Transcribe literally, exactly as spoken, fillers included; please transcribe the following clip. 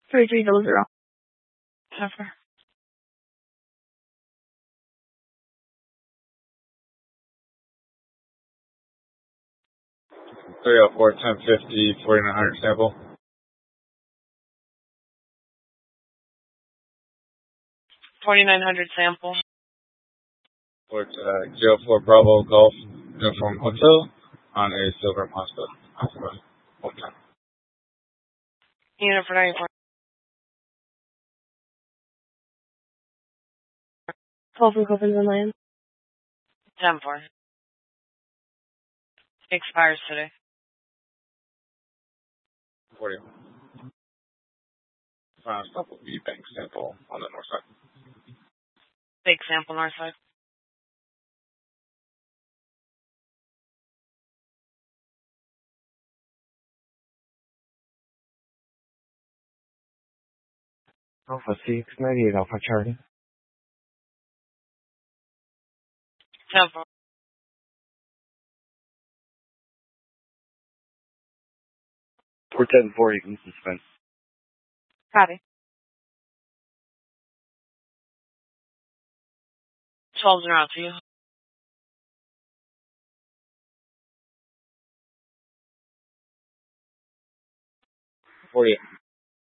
three three zero zero. Cover. three oh four, ten fifty, forty-nine hundred sample. forty-nine hundred sample. Port uh, zero four Bravo Golf Uniform Hotel on a Silver Hospital. Hospital. Hotel. Unit for ninety-four. Call from Copeland and Land. ten four. Expires today. forty. Final stop will be bank sample on the north side. Big sample north side. Alpha six ninety-eight Alpha Charlie. ten four. Port ten four, you can suspend. Copy. twelve zero to you. forty.